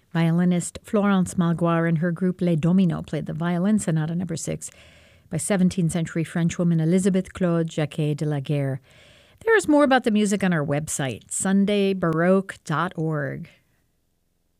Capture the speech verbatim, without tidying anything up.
Violinist Florence Malgoire and her group Les Dominos played the Violin Sonata Number six by seventeenth century Frenchwoman Elisabeth Claude Jacquet de la Guerre. There is more about the music on our website, sunday baroque dot org.